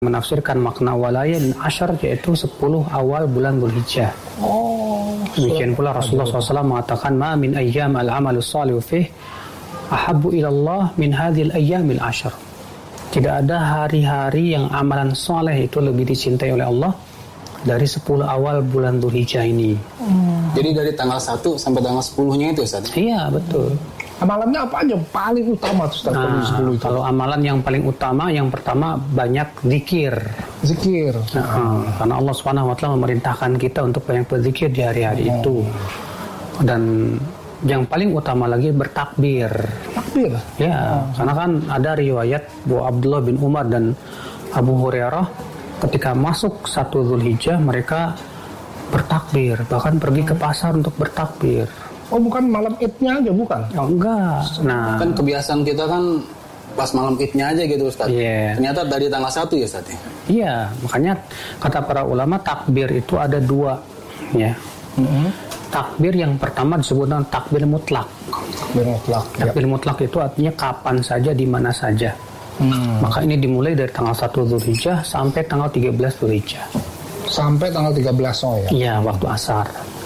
menafsirkan makna walayal ashar yaitu 10 awal bulan Dzulhijjah. Demikian pula Rasulullah SAW mengatakan ma min ayyam al-amalus salih fih ahabbu ilallah min hadhil ayyamil ashar. Tidak ada hari-hari yang amalan soleh itu lebih dicintai oleh Allah dari 10 awal bulan Dzulhijjah ini. Jadi dari tanggal 1 sampai tanggal 10-nya itu Ustaz? Iya, betul. Amalannya apa aja paling utama Ustaz? Kalau amalan yang paling utama, yang pertama banyak zikir. Zikir. Karena Allah Subhanahu wa taala memerintahkan kita untuk banyak berzikir di hari-hari itu. Dan yang paling utama lagi bertakbir. Takbir? Ya, karena kan ada riwayat bahwa Abdullah bin Umar dan Abu Hurairah ketika masuk 1 Dzulhijjah mereka bertakbir, bahkan pergi ke pasar untuk bertakbir. Oh, bukan malam Idnya aja, bukan? Oh, enggak. Nah, kan kebiasaan kita kan pas malam Idnya aja gitu Ustaz. Yeah. Ternyata dari tanggal 1 ya Ustaz. Iya, makanya kata para ulama takbir itu ada 2, ya. Takbir yang pertama disebut dengan takbir mutlak. Takbir mutlak. Takbir mutlak itu artinya kapan saja, di mana saja. Maka ini dimulai dari tanggal 1 Dzulhijjah sampai tanggal 13 Dzulhijjah. Sampai tanggal 13 ya? Iya, waktu asar.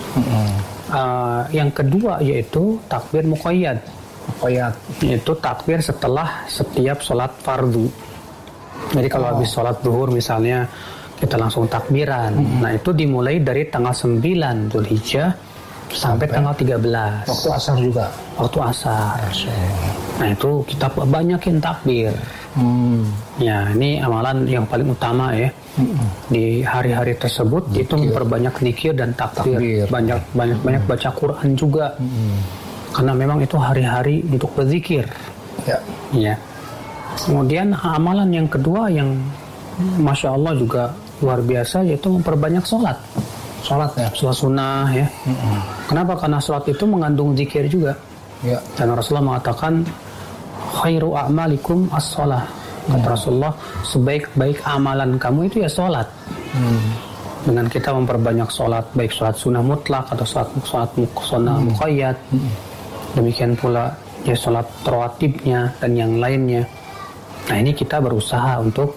Yang kedua yaitu takbir muqayyad. Itu takbir setelah setiap sholat fardu. Jadi kalau habis sholat zuhur misalnya kita langsung takbiran. Nah itu dimulai dari tanggal 9 Dzulhijjah sampai tanggal 13. Waktu asar juga? Waktu asar. Nah itu kita banyakin takbir. Ya ini amalan yang paling utama ya. Di hari-hari tersebut itu memperbanyak zikir dan takbir. Banyak baca Quran juga. Karena memang itu hari-hari untuk berzikir. Ya. Kemudian amalan yang kedua yang Masya Allah juga luar biasa yaitu memperbanyak sholat. Sholat sunnah ya. Kenapa? Karena sholat itu mengandung zikir juga. Dan Rasulullah mengatakan khairu a'malikum as-sholah. Kata Rasulullah, sebaik-baik amalan kamu itu ya sholat. Dengan kita memperbanyak sholat, baik sholat sunnah mutlak atau sholat sunnah muqayyad. Demikian pula ya sholat rawatibnya dan yang lainnya. Nah ini kita berusaha untuk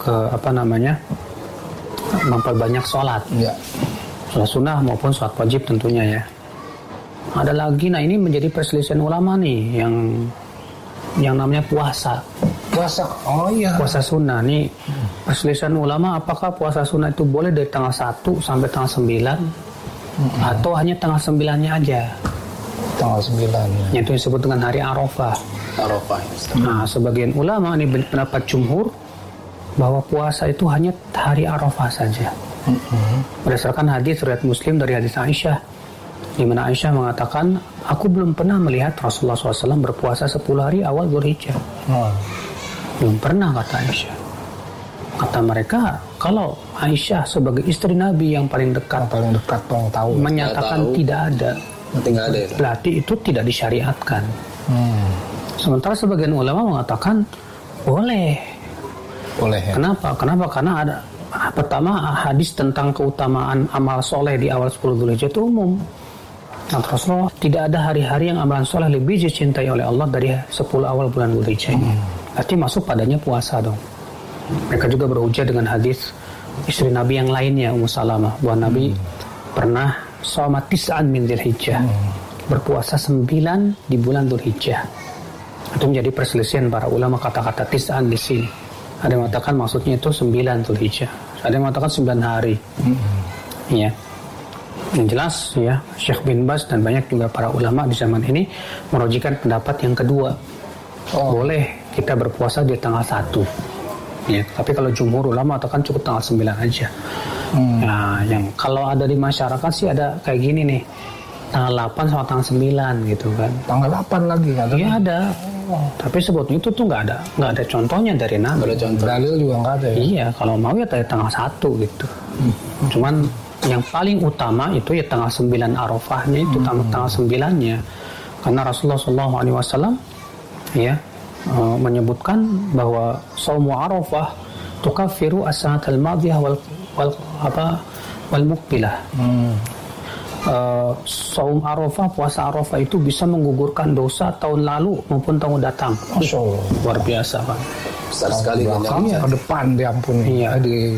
memperbanyak sholat. Sholat sunnah maupun sholat wajib tentunya ya. Ada lagi, nah ini menjadi perselisihan ulama nih yang namanya puasa. Puasa sunnah nih perselisihan ulama, apakah puasa sunnah itu boleh dari tanggal 1 sampai tanggal 9 atau hanya tanggal 9-nya aja? Tanggal 9 itu disebut dengan hari Arafah. Nah sebagian ulama ini pendapat jumhur bahwa puasa itu hanya hari Arafah saja. Berdasarkan hadis riwayat Muslim dari hadis Aisyah, di mana Aisyah mengatakan, aku belum pernah melihat Rasulullah SAW berpuasa 10 hari awal Dzulhijjah. Belum pernah, kata Aisyah. Kata mereka, kalau Aisyah sebagai istri Nabi yang paling dekat menyatakan tidak ada, berarti itu tidak disyariatkan. Sementara sebagian ulama mengatakan boleh ya? Kenapa? Karena ada pertama hadis tentang keutamaan amal soleh di awal 10 Dzulhijjah itu umum. Nah, Rasulullah tidak ada hari-hari yang amalan soleh lebih dicintai oleh Allah dari 10 awal bulan Dzulhijjah ini. Berarti masuk padanya puasa dong. Mereka juga berhujjah dengan hadis istri Nabi yang lainnya, Ummu Salamah, bahwa Nabi pernah shoma tis'an min Dzulhijjah, berpuasa 9 di bulan Dzulhijjah. Itu menjadi perselisihan para ulama kata-kata tis'an di sini. Ada yang mengatakan maksudnya itu 9 Dzulhijjah, ada yang mengatakan 9 hari. Ya. Yang jelas ya, Syekh bin Baz dan banyak juga para ulama di zaman ini merujikan pendapat yang kedua. Boleh kita berpuasa di tanggal 1. Ya, tapi kalau jumhur ulama katakan cukup tanggal 9 aja. Nah, yang kalau ada di masyarakat sih ada kayak gini nih. Tanggal 8 sama tanggal 9 gitu kan. Tanggal 8 lagi kan? Iya ada. Tapi sebetulnya itu tuh nggak ada contohnya dari Nabi. Dalil juga nggak ada ya? Iya, kalau mau ya dari tanggal 1 gitu. Cuman yang paling utama itu ya tanggal 9 Arafahnya itu tanggal 9-nya. Karena Rasulullah SAW ya menyebutkan bahwa shaumu Arafah tukaffiru as-sanatal madhiyah wal muqbilah. Saum Arafah, puasa Arafah itu bisa menggugurkan dosa tahun lalu maupun tahun datang. Masya Allah. Luar biasa kan. Besar sekali belakang gendangnya. ke depan diampuni. Iya. Di